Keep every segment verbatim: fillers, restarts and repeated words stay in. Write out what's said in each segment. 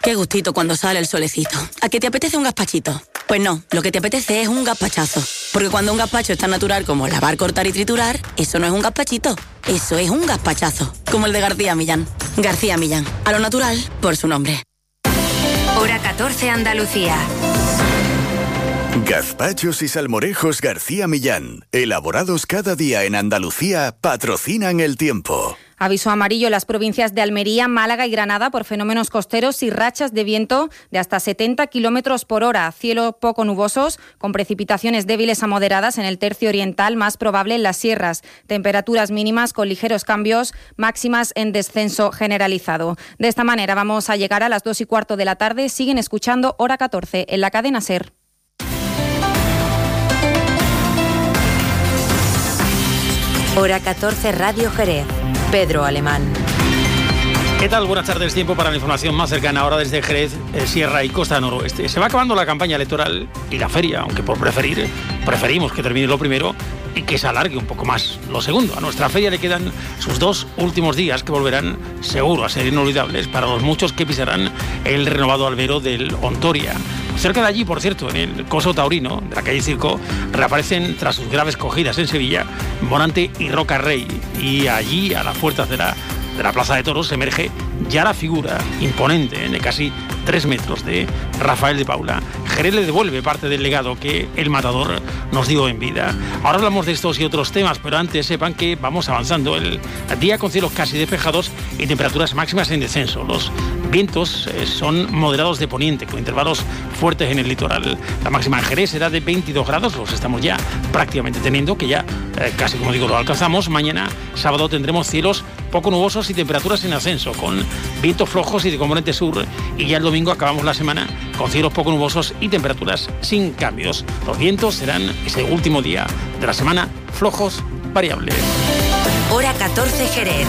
Qué gustito cuando sale el solecito. ¿A qué te apetece un gazpachito? Pues no, lo que te apetece es un gazpachazo. Porque cuando un gazpacho es tan natural como lavar, cortar y triturar, eso no es un gazpachito, eso es un gazpachazo. Como el de García Millán. García Millán, a lo natural, por su nombre. Hora catorce, Andalucía. Gazpachos y salmorejos García Millán, elaborados cada día en Andalucía, patrocinan el tiempo. Aviso amarillo en las provincias de Almería, Málaga y Granada por fenómenos costeros y rachas de viento de hasta setenta kilómetros por hora. Cielo poco nubosos, con precipitaciones débiles a moderadas en el tercio oriental, más probable en las sierras. Temperaturas mínimas con ligeros cambios, máximas en descenso generalizado. De esta manera vamos a llegar a las dos y cuarto de la tarde. Siguen escuchando Hora catorce en la cadena SER. Hora catorce, Radio Jerez. Pedro Alemán. ¿Qué tal? Buenas tardes. Tiempo para la información más cercana ahora desde Jerez, eh, Sierra y Costa Noroeste. Se va acabando la campaña electoral y la feria, aunque por preferir, preferimos que termine lo primero y que se alargue un poco más lo segundo. A nuestra feria le quedan sus dos últimos días que volverán seguro a ser inolvidables para los muchos que pisarán el renovado albero del Ontoria. Cerca de allí, por cierto, en el Coso Taurino, de la calle Circo, reaparecen tras sus graves cogidas en Sevilla, Morante y Roca Rey. Y allí, a las puertas de la, de la Plaza de Toros, emerge ya la figura imponente de casi tres metros de Rafael de Paula. Jerez le devuelve parte del legado que el matador nos dio en vida. Ahora hablamos de estos y otros temas, pero antes sepan que vamos avanzando el día con cielos casi despejados y temperaturas máximas en descenso. Los vientos eh, son moderados de poniente, con intervalos fuertes en el litoral. La máxima en Jerez será de veintidós grados, los estamos ya prácticamente teniendo, que ya eh, casi, como digo, lo alcanzamos. Mañana, sábado, tendremos cielos poco nubosos y temperaturas en ascenso, con vientos flojos y de componente sur. Y ya el domingo acabamos la semana con cielos poco nubosos y temperaturas sin cambios. Los vientos serán ese último día de la semana flojos, variables. Hora catorce, Jerez.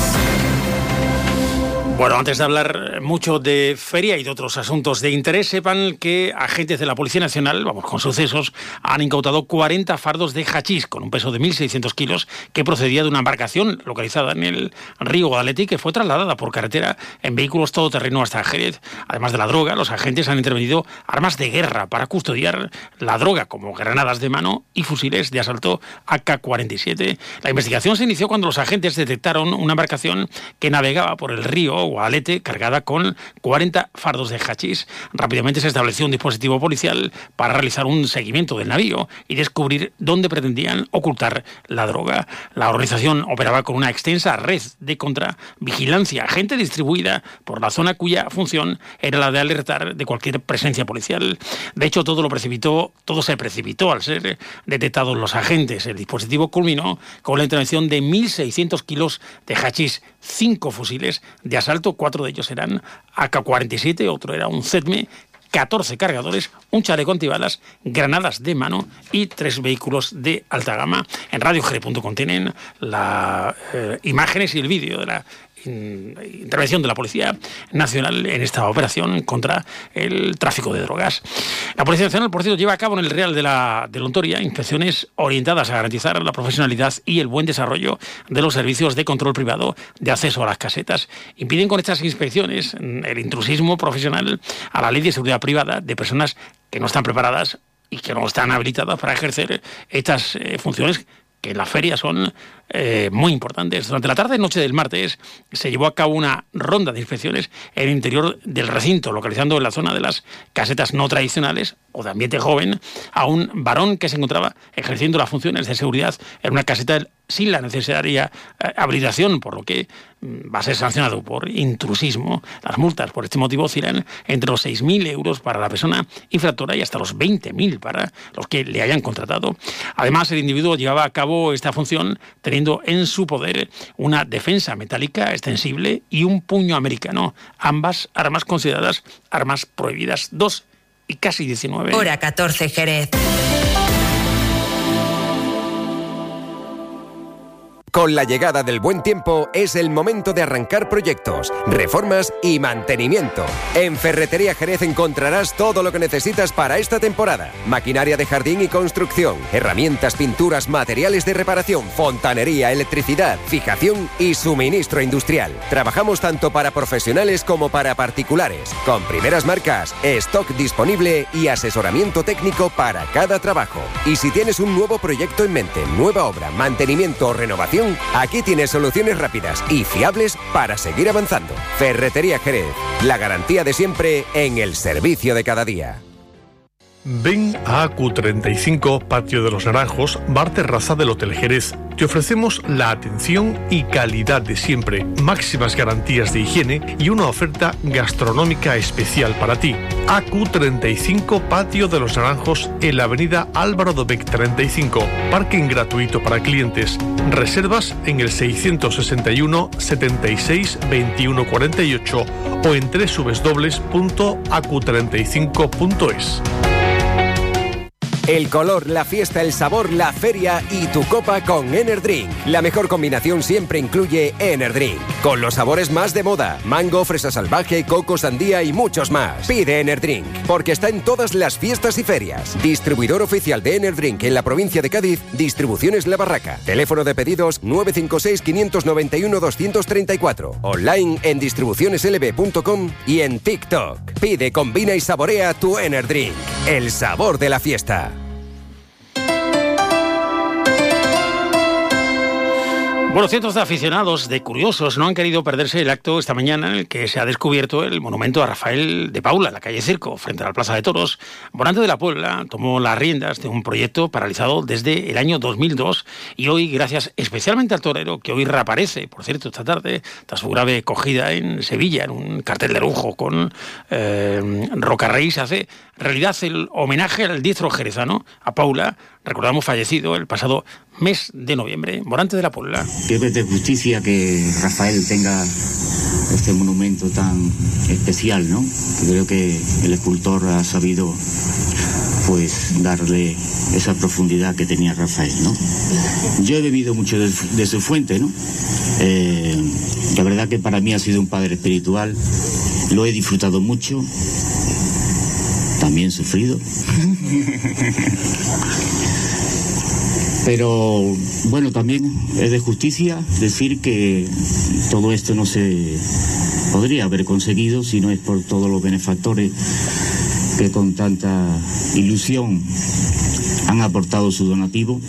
Bueno, antes de hablar mucho de feria y de otros asuntos de interés, sepan que agentes de la Policía Nacional, vamos con sucesos, han incautado cuarenta fardos de hachís con un peso de mil seiscientos kilos que procedía de una embarcación localizada en el río Guadalete y que fue trasladada por carretera en vehículos todoterreno hasta Jerez. Además de la droga, los agentes han intervenido armas de guerra para custodiar la droga, como granadas de mano y fusiles de asalto A K cuarenta y siete. La investigación se inició cuando los agentes detectaron una embarcación que navegaba por el río Guadalete cargada con cuarenta fardos de hachís. Rápidamente se estableció un dispositivo policial para realizar un seguimiento del navío y descubrir dónde pretendían ocultar la droga. La organización operaba con una extensa red de contravigilancia, agente distribuida por la zona cuya función era la de alertar de cualquier presencia policial. De hecho, todo lo precipitó, todo se precipitó al ser detectados los agentes. El dispositivo culminó con la intervención de mil seiscientos kilos de hachís, cinco fusiles de asalto, cuatro de ellos eran A K cuarenta y siete, otro era un Z E D M E, catorce cargadores, un chaleco antibalas, granadas de mano y tres vehículos de alta gama. En radio jerez punto com tienen las eh, imágenes y el vídeo de la intervención de la Policía Nacional en esta operación contra el tráfico de drogas. La Policía Nacional, por cierto, lleva a cabo en el Real de la de Ontoria inspecciones orientadas a garantizar la profesionalidad y el buen desarrollo de los servicios de control privado de acceso a las casetas. Impiden con estas inspecciones el intrusismo profesional a la ley de seguridad privada de personas que no están preparadas y que no están habilitadas para ejercer estas eh, funciones que en la feria son eh, muy importantes. Durante la tarde y noche del martes se llevó a cabo una ronda de inspecciones en el interior del recinto, localizando en la zona de las casetas no tradicionales o de ambiente joven a un varón que se encontraba ejerciendo las funciones de seguridad en una caseta sin la necesaria eh, habilitación, por lo que mm, va a ser sancionado por intrusismo. Las multas por este motivo oscilan entre los seis mil euros para la persona infractora y hasta los veinte mil para los que le hayan contratado. Además, el individuo llevaba a cabo esta función teniendo en su poder una defensa metálica extensible y un puño americano, ambas armas consideradas armas prohibidas. Dos y casi diecinueve. Hora catorce, Jerez. Con la llegada del buen tiempo es el momento de arrancar proyectos, reformas y mantenimiento. En Ferretería Jerez encontrarás todo lo que necesitas para esta temporada. Maquinaria de jardín y construcción, herramientas, pinturas, materiales de reparación, fontanería, electricidad, fijación y suministro industrial. Trabajamos tanto para profesionales como para particulares, con primeras marcas, stock disponible y asesoramiento técnico para cada trabajo. Y si tienes un nuevo proyecto en mente, nueva obra, mantenimiento o renovación, aquí tienes soluciones rápidas y fiables para seguir avanzando. Ferretería Jerez, la garantía de siempre en el servicio de cada día. Ven a A Q treinta y cinco, Patio de los Naranjos, bar terraza del Hotel Jerez. Te ofrecemos la atención y calidad de siempre, máximas garantías de higiene y una oferta gastronómica especial para ti. A Q treinta y cinco, Patio de los Naranjos, en la avenida Álvaro Dobech treinta y cinco. Parking gratuito para clientes. Reservas en el seiscientos sesenta y uno, setenta y seis, veintiuno cuarenta y ocho o en doble u doble u doble u punto a q treinta y cinco punto es. El color, la fiesta, el sabor, la feria y tu copa con Enerdrink. La mejor combinación siempre incluye Enerdrink, con los sabores más de moda: mango, fresa salvaje, coco, sandía y muchos más. Pide Enerdrink, porque está en todas las fiestas y ferias. Distribuidor oficial de Enerdrink en la provincia de Cádiz, Distribuciones La Barraca. Teléfono de pedidos nueve cinco seis, cinco nueve uno, dos tres cuatro. Online en distribuciones l b punto com y en TikTok. Pide, combina y saborea tu Enerdrink. El sabor de la fiesta. Bueno, cientos de aficionados, de curiosos, no han querido perderse el acto esta mañana en el que se ha descubierto el monumento a Rafael de Paula en la calle Circo, frente a la Plaza de Toros. Morante de la Puebla tomó las riendas de un proyecto paralizado desde el año dos mil dos y hoy, gracias especialmente al torero, que hoy reaparece, por cierto, esta tarde, tras su grave cogida en Sevilla, en un cartel de lujo con eh, Roca Rey, se hace realidad el homenaje al diestro jerezano, a Paula, recordamos fallecido el pasado mes de noviembre. Morante de la Puebla. Creo que es de justicia que Rafael tenga este monumento tan especial, ¿no? Creo que el escultor ha sabido pues darle esa profundidad que tenía Rafael, ¿no? Yo he bebido mucho de, de su fuente, ¿no? Eh, la verdad que para mí ha sido un padre espiritual, lo he disfrutado mucho, también sufrido. Pero bueno, también es de justicia decir que todo esto no se podría haber conseguido si no es por todos los benefactores que con tanta ilusión han aportado su donativo.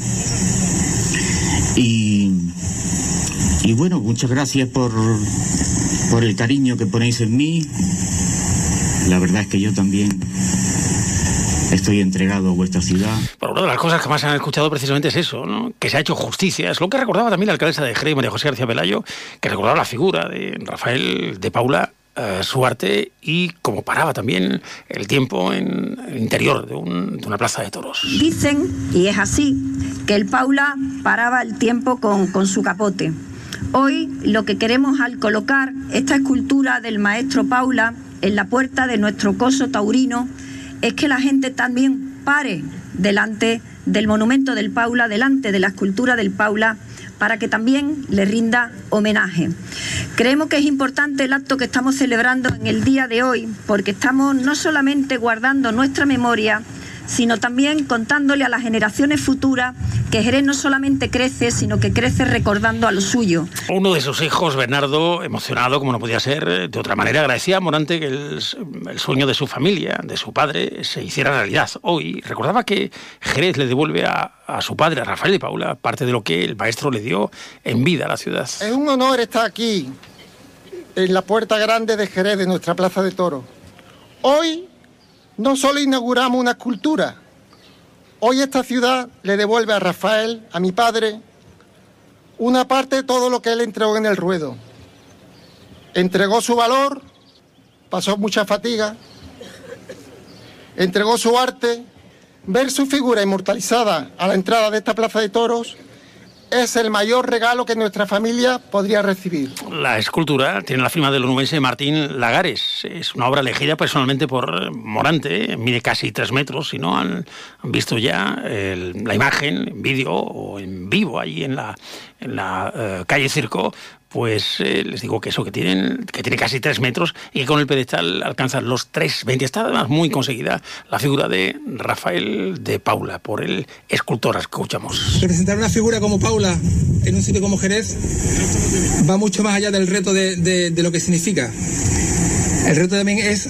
Y, y bueno, muchas gracias por, por el cariño que ponéis en mí. La verdad es que yo también estoy entregado a vuestra ciudad. Bueno, una de las cosas que más han escuchado precisamente es eso, ¿no? Que se ha hecho justicia. Es lo que recordaba también la alcaldesa de Jerez, María José García Pelayo, que recordaba la figura de Rafael de Paula, eh, su arte y cómo paraba también el tiempo en el interior de, un, de una plaza de toros. Dicen, y es así, que el Paula paraba el tiempo con, con su capote. Hoy lo que queremos al colocar esta escultura del maestro Paula en la puerta de nuestro coso taurino es que la gente también pare delante del monumento del Paula, delante de la escultura del Paula, para que también le rinda homenaje. Creemos que es importante el acto que estamos celebrando en el día de hoy, porque estamos no solamente guardando nuestra memoria, sino también contándole a las generaciones futuras que Jerez no solamente crece, sino que crece recordando a lo suyo. Uno de sus hijos, Bernardo, emocionado, como no podía ser de otra manera, agradecía a Morante que el, el sueño de su familia, de su padre, se hiciera realidad hoy. Recordaba que Jerez le devuelve a, a su padre, a Rafael de Paula, parte de lo que el maestro le dio en vida a la ciudad. Es un honor estar aquí, en la puerta grande de Jerez, de nuestra plaza de toros. Hoy no solo inauguramos una escultura, hoy esta ciudad le devuelve a Rafael, a mi padre, una parte de todo lo que él entregó en el ruedo. Entregó su valor, pasó mucha fatiga, entregó su arte. Ver su figura inmortalizada a la entrada de esta plaza de toros es el mayor regalo que nuestra familia podría recibir. La escultura tiene la firma del onubense Martín Lagares. Es una obra elegida personalmente por Morante, mide casi tres metros. Si no han, han visto ya el, la imagen en vídeo o en vivo ahí en la, en la uh, calle Circo, pues eh, les digo que eso, que tienen que tiene casi tres metros y que con el pedestal alcanzan los tres veinte. Está además muy conseguida la figura de Rafael de Paula por el escultor. Escuchamos. Representar una figura como Paula en un sitio como Jerez va mucho más allá del reto de, de, de lo que significa. El reto también es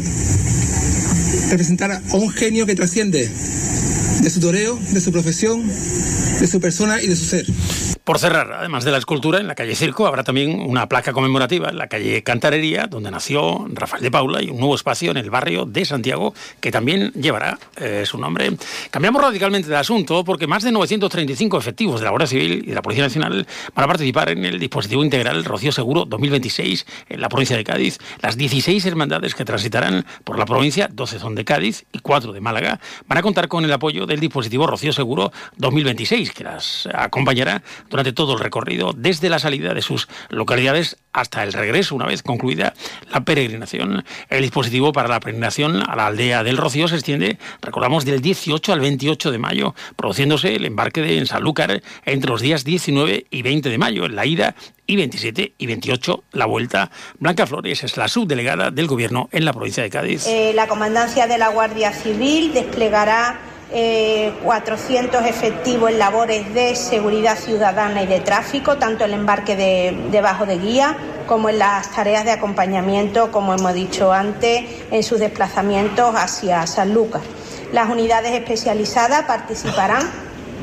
representar a un genio que trasciende de su toreo, de su profesión, de su persona y de su ser. Por cerrar, además de la escultura, en la calle Circo habrá también una placa conmemorativa en la calle Cantarería, donde nació Rafael de Paula, y un nuevo espacio en el barrio de Santiago, que también llevará eh, su nombre. Cambiamos radicalmente de asunto, porque más de novecientos treinta y cinco efectivos de la Guardia Civil y de la Policía Nacional van a participar en el dispositivo integral Rocío Seguro dos mil veintiséis en la provincia de Cádiz. Las dieciséis hermandades que transitarán por la provincia, doce son de Cádiz y cuatro de Málaga, van a contar con el apoyo del dispositivo Rocío Seguro dos mil veintiséis, que las acompañará durante todo el recorrido, desde la salida de sus localidades hasta el regreso, una vez concluida la peregrinación. El dispositivo para la peregrinación a la aldea del Rocío se extiende, recordamos, del dieciocho al veintiocho de mayo, produciéndose el embarque de en Sanlúcar entre los días diecinueve y veinte de mayo, en la ida, y veintisiete y veintiocho la vuelta. Blanca Flores es la subdelegada del Gobierno en la provincia de Cádiz. Eh, la Comandancia de la Guardia Civil desplegará Eh, cuatrocientos efectivos en labores de seguridad ciudadana y de tráfico, tanto el embarque de, de bajo de guía como en las tareas de acompañamiento, como hemos dicho antes, en sus desplazamientos hacia Sanlúcar. Las unidades especializadas participarán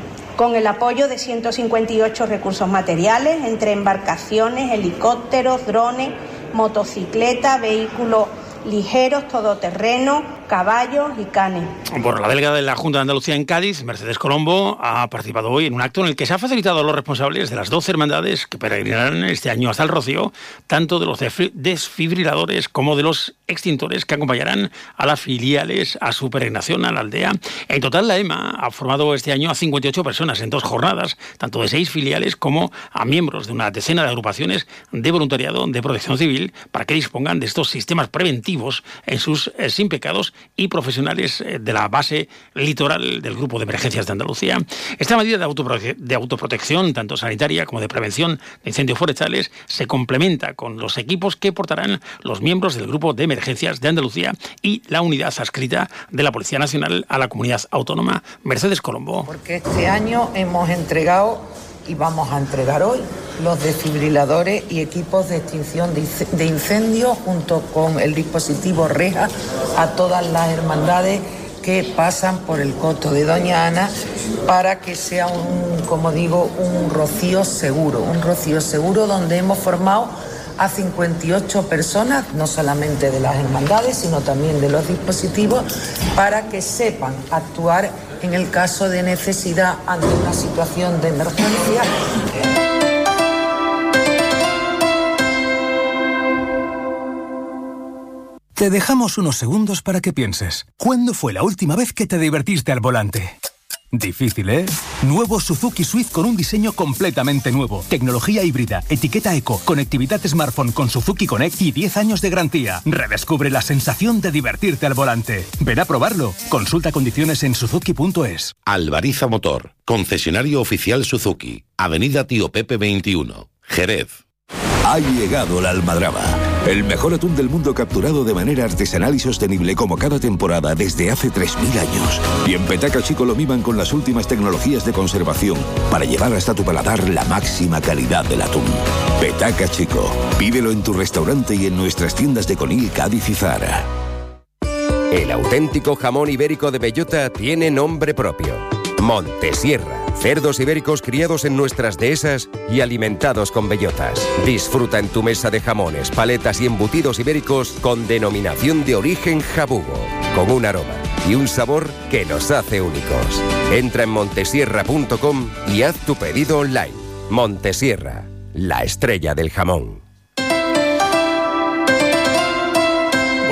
con el apoyo de ciento cincuenta y ocho recursos materiales, entre embarcaciones, helicópteros, drones, motocicletas, vehículos ligeros, todoterreno, caballos y canes. Bueno, la delegada de la Junta de Andalucía en Cádiz, Mercedes Colombo, ha participado hoy en un acto en el que se ha facilitado a los responsables de las doce hermandades que peregrinarán este año hasta el Rocío, tanto de los desfibriladores como de los extintores que acompañarán a las filiales a su peregrinación a la aldea. En total, la E M A ha formado este año a cincuenta y ocho personas en dos jornadas, tanto de seis filiales como a miembros de una decena de agrupaciones de voluntariado de protección civil, para que dispongan de estos sistemas preventivos en sus eh, sin pecados y profesionales eh, de la base litoral del Grupo de Emergencias de Andalucía. Esta medida de, autoprote- de autoprotección, tanto sanitaria como de prevención de incendios forestales, se complementa con los equipos que portarán los miembros del Grupo de Emergencias de Andalucía y la unidad adscrita de la Policía Nacional a la Comunidad Autónoma. Mercedes Colombo. Porque este año hemos entregado y vamos a entregar hoy los desfibriladores y equipos de extinción de incendios junto con el dispositivo Reja a todas las hermandades que pasan por el coto de Doña Ana, para que sea un, como digo, un rocío seguro, un rocío seguro donde hemos formado a cincuenta y ocho personas, no solamente de las hermandades, sino también de los dispositivos, para que sepan actuar en el caso de necesidad ante una situación de emergencia. Te dejamos unos segundos para que pienses. ¿Cuándo fue la última vez que te divertiste al volante? Difícil, ¿eh? Nuevo Suzuki Swift con un diseño completamente nuevo. Tecnología híbrida, etiqueta eco, conectividad smartphone con Suzuki Connect y diez años de garantía. Redescubre la sensación de divertirte al volante. Ven a probarlo. Consulta condiciones en suzuki punto es. Albariza Motor, concesionario oficial Suzuki. Avenida Tío Pepe veintiuno, Jerez. Ha llegado la almadraba, el mejor atún del mundo capturado de manera artesanal y sostenible como cada temporada desde hace tres mil años. Y en Petaca Chico lo miman con las últimas tecnologías de conservación para llevar hasta tu paladar la máxima calidad del atún. Petaca Chico, pídelo en tu restaurante y en nuestras tiendas de Conil, Cádiz y Zara. El auténtico jamón ibérico de bellota tiene nombre propio: Montesierra. Cerdos ibéricos criados en nuestras dehesas y alimentados con bellotas. Disfruta en tu mesa de jamones, paletas y embutidos ibéricos con denominación de origen jabugo, con un aroma y un sabor que los hace únicos. Entra en montesierra punto com y haz tu pedido online. Montesierra, la estrella del jamón.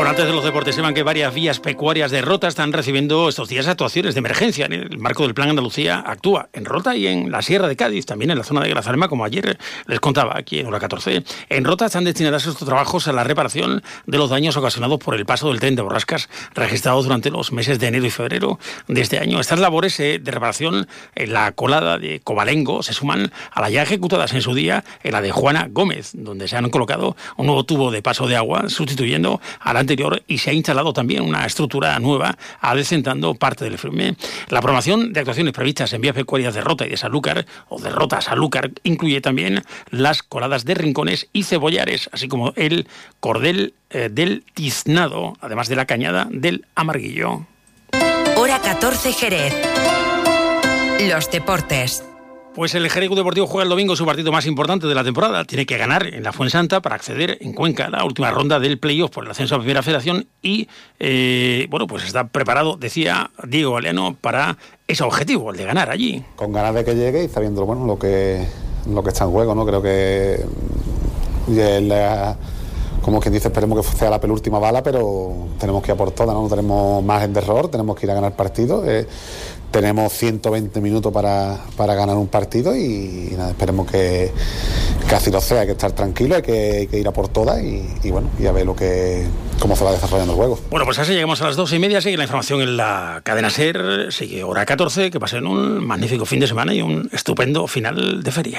Bueno, antes de los deportes, sepan que varias vías pecuarias de Rota están recibiendo estos días actuaciones de emergencia. En el marco del Plan Andalucía actúa en Rota y en la Sierra de Cádiz, también en la zona de Grazalema, como ayer les contaba aquí en Hora catorce. En Rota están destinados estos trabajos a la reparación de los daños ocasionados por el paso del tren de borrascas registrados durante los meses de enero y febrero de este año. Estas labores eh, de reparación en la colada de Cobalengo se suman a las ya ejecutadas en su día en la de Juana Gómez, donde se han colocado un nuevo tubo de paso de agua sustituyendo a la anterior y se ha instalado también una estructura nueva adecentando parte del firme. La programación de actuaciones previstas en vías pecuarias de Rota y de Sanlúcar, o de Rota a Sanlúcar, incluye también las coladas de Rincones y Cebollares, así como el cordel eh, del Tiznado, además de la cañada del Amarguillo. Hora catorce Jerez. Los deportes. Pues el Jerez Deportivo juega el domingo su partido más importante de la temporada. Tiene que ganar en la Fuensanta para acceder en Cuenca a la última ronda del playoff por el ascenso a Primera Federación y, eh, bueno, pues está preparado, decía Diego Galeano, para ese objetivo, el de ganar allí. Con ganas de que llegue y sabiendo, bueno, lo que, lo que está en juego, ¿no? Creo que la, como quien dice, esperemos que sea la penúltima bala, pero tenemos que ir a por todas, ¿no? No tenemos margen de error, tenemos que ir a ganar partido. Eh, Tenemos ciento veinte minutos para, para ganar un partido y, y nada, esperemos que, que así lo sea. Hay que estar tranquilo, hay que, hay que ir a por todas y, y bueno, y a ver lo que, cómo se va desarrollando el juego. Bueno, pues así llegamos a las doce y media. Sigue la información en la cadena SER. Sigue Hora catorce. Que pasen un magnífico fin de semana y un estupendo final de feria.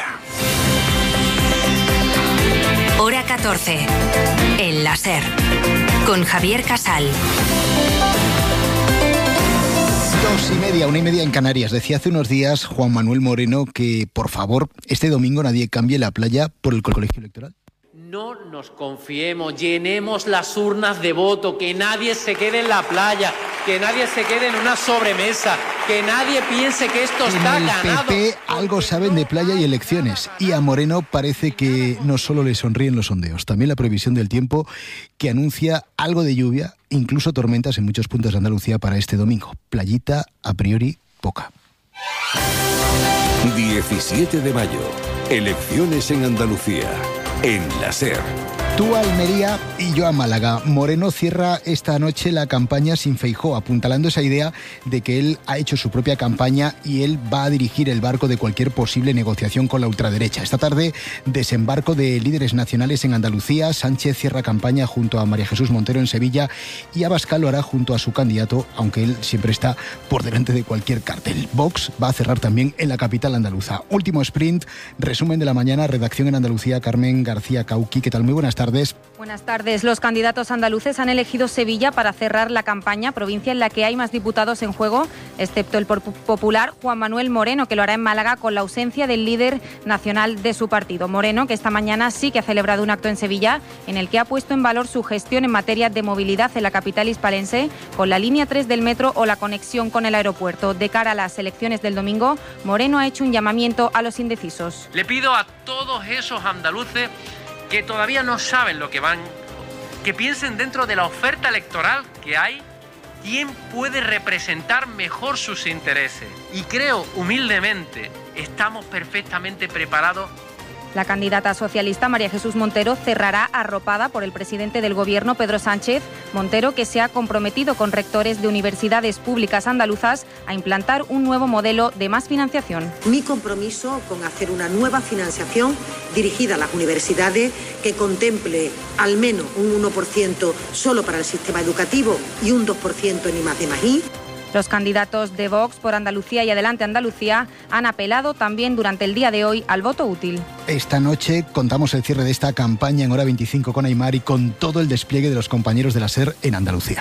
Hora catorce. En la SER. Con Javier Casal. Dos y media, una y media en Canarias. Decía hace unos días Juan Manuel Moreno que, por favor, este domingo nadie cambie la playa por el colegio electoral. No nos confiemos, llenemos las urnas de voto, que nadie se quede en la playa, que nadie se quede en una sobremesa, que nadie piense que esto está ganado. En el P P algo saben de playa y elecciones, y a Moreno parece que no solo le sonríen los sondeos, también la previsión del tiempo que anuncia algo de lluvia, incluso tormentas en muchos puntos de Andalucía para este domingo. Playita, a priori, poca. diecisiete de mayo, elecciones en Andalucía. En la SER. Tú a Almería y yo a Málaga. Moreno cierra esta noche la campaña sin Feijóo, apuntalando esa idea de que él ha hecho su propia campaña y él va a dirigir el barco de cualquier posible negociación con la ultraderecha. Esta tarde, desembarco de líderes nacionales en Andalucía. Sánchez cierra campaña junto a María Jesús Montero en Sevilla y Abascal lo hará junto a su candidato, aunque él siempre está por delante de cualquier cartel. Vox va a cerrar también en la capital andaluza. Último sprint, resumen de la mañana, redacción en Andalucía, Carmen García Cauqui. ¿Qué tal? Muy buenas tardes. Buenas tardes. Los candidatos andaluces han elegido Sevilla para cerrar la campaña, provincia en la que hay más diputados en juego, excepto el popular Juan Manuel Moreno, que lo hará en Málaga con la ausencia del líder nacional de su partido. Moreno, que esta mañana sí que ha celebrado un acto en Sevilla, en el que ha puesto en valor su gestión en materia de movilidad en la capital hispalense, con la línea tres del metro o la conexión con el aeropuerto. De cara a las elecciones del domingo, Moreno ha hecho un llamamiento a los indecisos. Le pido a todos esos andaluces que todavía no saben lo que van, que piensen dentro de la oferta electoral que hay, quién puede representar mejor sus intereses. Y creo, humildemente, estamos perfectamente preparados. La candidata socialista María Jesús Montero cerrará arropada por el presidente del Gobierno, Pedro Sánchez. Montero, que se ha comprometido con rectores de universidades públicas andaluzas a implantar un nuevo modelo de más financiación. Mi compromiso con hacer una nueva financiación dirigida a las universidades que contemple al menos un uno por ciento solo para el sistema educativo y un dos por ciento en I más D más I. Los candidatos de Vox por Andalucía y Adelante Andalucía han apelado también durante el día de hoy al voto útil. Esta noche contamos el cierre de esta campaña en Hora veinticinco con Aymar y con todo el despliegue de los compañeros de la SER en Andalucía.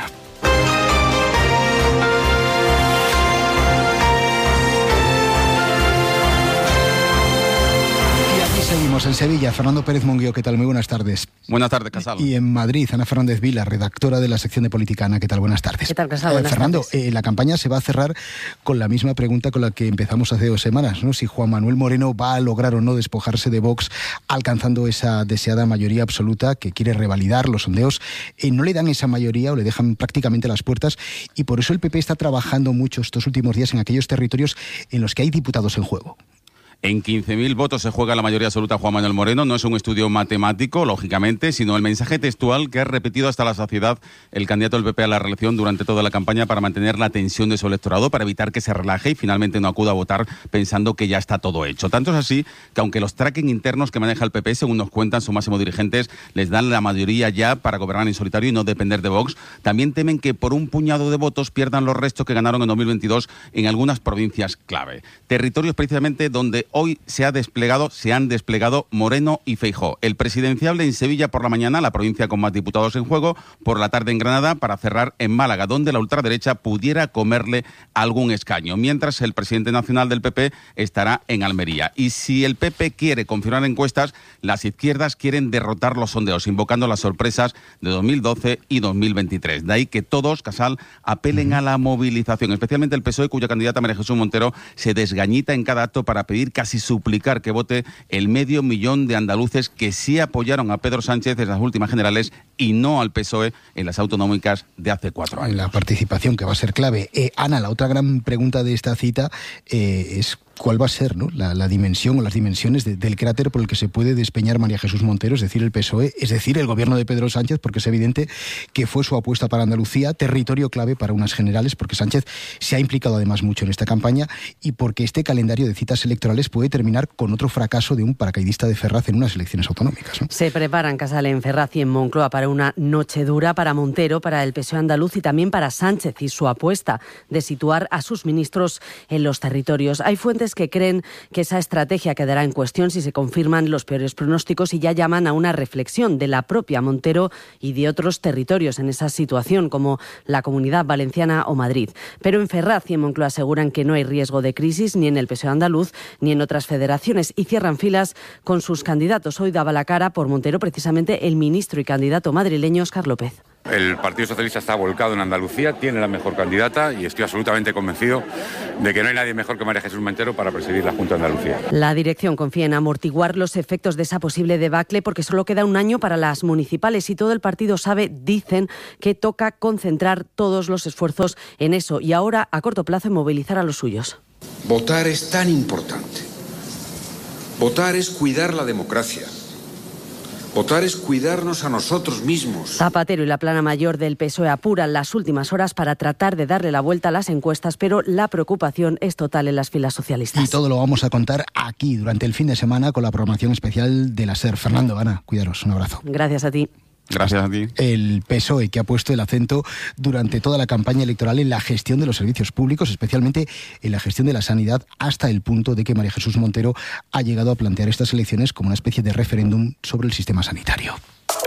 Seguimos en Sevilla. Fernando Pérez Monguio, ¿qué tal? Muy buenas tardes. Buenas tardes, Casal. Y en Madrid, Ana Fernández Vila, redactora de la sección de Política. Ana, ¿qué tal? Buenas tardes. ¿Qué tal, Casal? Buenas eh, Fernando, tardes. Eh, la campaña se va a cerrar con la misma pregunta con la que empezamos hace dos semanas, ¿no? Si Juan Manuel Moreno va a lograr o no despojarse de Vox, alcanzando esa deseada mayoría absoluta que quiere revalidar. Los sondeos eh, no le dan esa mayoría o le dejan prácticamente las puertas, y por eso el P P está trabajando mucho estos últimos días en aquellos territorios en los que hay diputados en juego. En quince mil votos se juega la mayoría absoluta Juan Manuel Moreno. No es un estudio matemático, lógicamente, sino el mensaje textual que ha repetido hasta la saciedad el candidato del P P a la reelección durante toda la campaña para mantener la tensión de su electorado, para evitar que se relaje y finalmente no acuda a votar pensando que ya está todo hecho. Tanto es así que aunque los tracking internos que maneja el P P, según nos cuentan sus máximos dirigentes, les dan la mayoría ya para gobernar en solitario y no depender de Vox, también temen que por un puñado de votos pierdan los restos que ganaron en dos mil veintidós en algunas provincias clave. Territorios precisamente donde hoy se ha desplegado, se han desplegado Moreno y Feijóo. El presidenciable en Sevilla por la mañana, la provincia con más diputados en juego, por la tarde en Granada, para cerrar en Málaga, donde la ultraderecha pudiera comerle algún escaño, mientras el presidente nacional del P P estará en Almería. Y si el P P quiere confirmar encuestas, las izquierdas quieren derrotar los sondeos, invocando las sorpresas de dos mil doce y dos mil veintitrés. De ahí que todos, Casal, apelen a la movilización, especialmente el P S O E, cuya candidata María Jesús Montero se desgañita en cada acto para pedir casi suplicar que vote el medio millón de andaluces que sí apoyaron a Pedro Sánchez en las últimas generales y no al P S O E en las autonómicas de hace cuatro años. La participación, que va a ser clave. Eh, Ana, la otra gran pregunta de esta cita eh, es cuál va a ser, ¿no?, la, la dimensión o las dimensiones de, del cráter por el que se puede despeñar María Jesús Montero, es decir, el P S O E, es decir, el gobierno de Pedro Sánchez, porque es evidente que fue su apuesta para Andalucía, territorio clave para unas generales, porque Sánchez se ha implicado además mucho en esta campaña y porque este calendario de citas electorales puede terminar con otro fracaso de un paracaidista de Ferraz en unas elecciones autonómicas, ¿no? Se preparan, Casal, en Ferraz y en Moncloa para una noche dura para Montero, para el P S O E andaluz y también para Sánchez y su apuesta de situar a sus ministros en los territorios. Hay fuentes que creen que esa estrategia quedará en cuestión si se confirman los peores pronósticos y ya llaman a una reflexión de la propia Montero y de otros territorios en esa situación, como la Comunidad Valenciana o Madrid. Pero en Ferraz y en Moncloa aseguran que no hay riesgo de crisis ni en el P S O E andaluz ni en otras federaciones y cierran filas con sus candidatos. Hoy daba la cara por Montero precisamente el ministro y candidato madrileño Óscar López. El Partido Socialista está volcado en Andalucía, tiene la mejor candidata y estoy absolutamente convencido de que no hay nadie mejor que María Jesús Montero para presidir la Junta de Andalucía. La dirección confía en amortiguar los efectos de esa posible debacle porque solo queda un año para las municipales y todo el partido sabe, dicen, que toca concentrar todos los esfuerzos en eso y ahora a corto plazo en movilizar a los suyos. Votar es tan importante. Votar es cuidar la democracia. Votar es cuidarnos a nosotros mismos. Zapatero y la plana mayor del P S O E apuran las últimas horas para tratar de darle la vuelta a las encuestas, pero la preocupación es total en las filas socialistas. Y todo lo vamos a contar aquí durante el fin de semana con la programación especial de la SER. Fernando, Ana, cuidaros, un abrazo. Gracias a ti. Gracias a ti. El P S O E, que ha puesto el acento durante toda la campaña electoral en la gestión de los servicios públicos, especialmente en la gestión de la sanidad, hasta el punto de que María Jesús Montero ha llegado a plantear estas elecciones como una especie de referéndum sobre el sistema sanitario.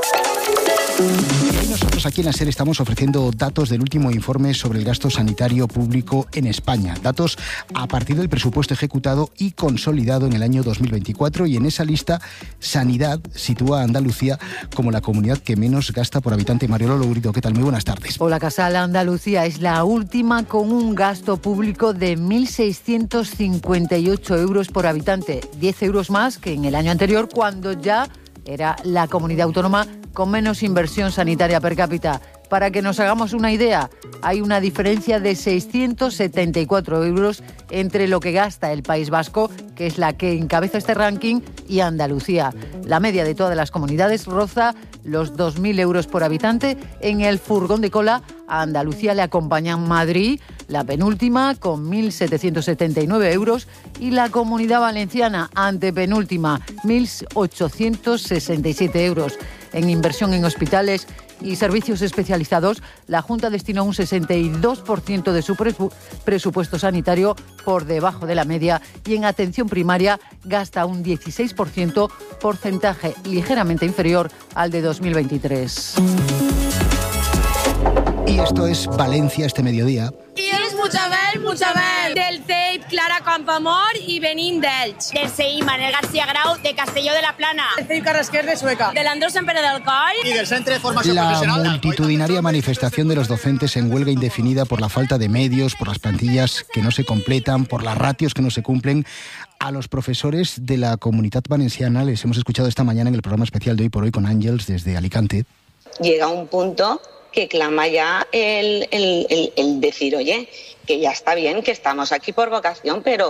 Y nosotros aquí en la SER estamos ofreciendo datos del último informe sobre el gasto sanitario público en España. Datos a partir del presupuesto ejecutado y consolidado en el año dos mil veinticuatro, y en esa lista Sanidad sitúa a Andalucía como la comunidad que menos gasta por habitante. Mariolo Lourido, ¿qué tal? Muy buenas tardes. Hola, Casal. Andalucía es la última con un gasto público de mil seiscientos cincuenta y ocho euros por habitante, diez euros más que en el año anterior, cuando ya era la comunidad autónoma con menos inversión sanitaria per cápita. Para que nos hagamos una idea, hay una diferencia de seiscientos setenta y cuatro euros entre lo que gasta el País Vasco, que es la que encabeza este ranking, y Andalucía. La media de todas las comunidades roza los dos mil euros por habitante. En el furgón de cola a Andalucía le acompañan Madrid, la penúltima, con mil setecientos setenta y nueve euros, y la Comunidad Valenciana, antepenúltima, mil ochocientos sesenta y siete euros. En inversión en hospitales y servicios especializados, la Junta destinó un sesenta y dos por ciento de su presu- presupuesto sanitario, por debajo de la media, y en atención primaria gasta un dieciséis por ciento, porcentaje ligeramente inferior al de dos mil veintitrés. Y esto es Valencia este mediodía. I és Puigdemont, Puigdemont, del C E I P Clara Campoamor i venim d'Elx. Del C I Manel García Grau de Castelló de la Plana. Del C I P Carrasquer de Sueca. Del Andrés Empere del Coll. Y del Centre de Formación La Profesional. multitudinaria manifestación de los docentes en huelga indefinida por la falta de medios, por las plantillas que no se completan, por las ratios que no se cumplen. A los profesores de la Comunitat Valenciana les hemos escuchado esta mañana en el programa especial de Hoy por Hoy con Ángels desde Alicante. Llega un punto que clama ya el, el, el, el decir, oye, que ya está bien, que estamos aquí por vocación, pero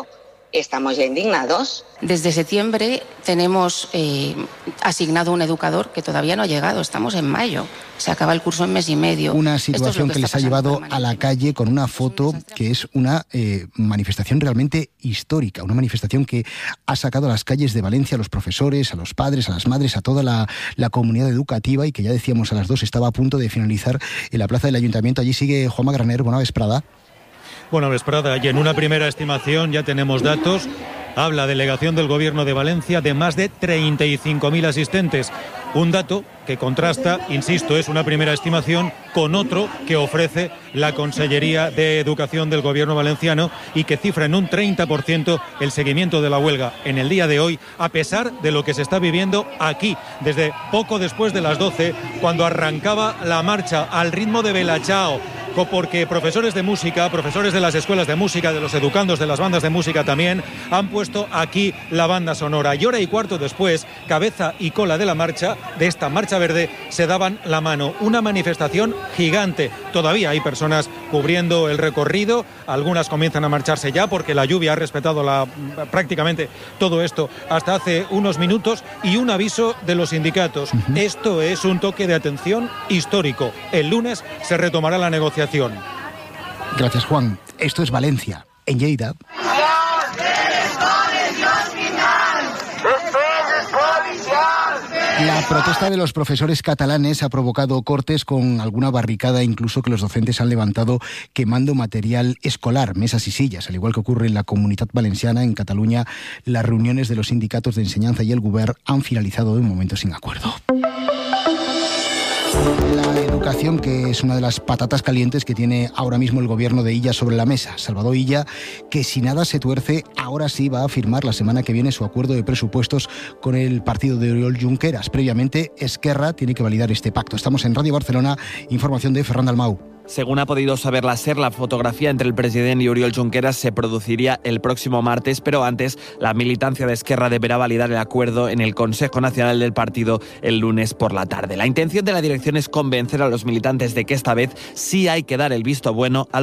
estamos ya indignados. Desde septiembre tenemos eh, asignado un educador que todavía no ha llegado. Estamos en mayo. Se acaba el curso en mes y medio. Una situación que, que les ha llevado a la calle con una foto que es una eh, manifestación realmente histórica. Una manifestación que ha sacado a las calles de Valencia a los profesores, a los padres, a las madres, a toda la, la comunidad educativa y que ya decíamos a las dos estaba a punto de finalizar en la plaza del Ayuntamiento. Allí sigue Juanma Graner. Buena vesprada. Buena vesprada. Y en una primera estimación ya tenemos datos. Habla delegación del Gobierno de Valencia de más de treinta y cinco mil asistentes. Un dato que contrasta, insisto, es una primera estimación con otro que ofrece la Consellería de Educación del Gobierno valenciano y que cifra en un treinta por ciento el seguimiento de la huelga en el día de hoy, a pesar de lo que se está viviendo aquí, desde poco después de las doce, cuando arrancaba la marcha al ritmo de Bella Ciao, porque profesores de música, profesores de las escuelas de música, de los educandos de las bandas de música también, han puesto aquí la banda sonora. Y hora y cuarto después, cabeza y cola de la marcha, de esta marcha verde, se daban la mano. Una manifestación gigante. Todavía hay personas cubriendo el recorrido, algunas comienzan a marcharse ya porque la lluvia ha respetado la, prácticamente todo esto hasta hace unos minutos, y un aviso de los sindicatos. Uh-huh. Esto es un toque de atención histórico. El lunes se retomará la negociación. Gracias, Juan. Esto es Valencia. En Lleida. La protesta de los profesores catalanes ha provocado cortes con alguna barricada, incluso que los docentes han levantado quemando material escolar, mesas y sillas. Al igual que ocurre en la Comunitat Valenciana, en Cataluña, las reuniones de los sindicatos de enseñanza y el Govern han finalizado de momento sin acuerdo. La educación, que es una de las patatas calientes que tiene ahora mismo el gobierno de Illa sobre la mesa. Salvador Illa, que si nada se tuerce, ahora sí va a firmar la semana que viene su acuerdo de presupuestos con el partido de Oriol Junqueras. Previamente, Esquerra tiene que validar este pacto. Estamos en Radio Barcelona, información de Ferran Dalmau. Según ha podido saber la SER, la fotografía entre el presidente y Oriol Junqueras se produciría el próximo martes, pero antes la militancia de Esquerra deberá validar el acuerdo en el Consejo Nacional del partido el lunes por la tarde. La intención de la dirección es convencer a los militantes de que esta vez sí hay que dar el visto bueno al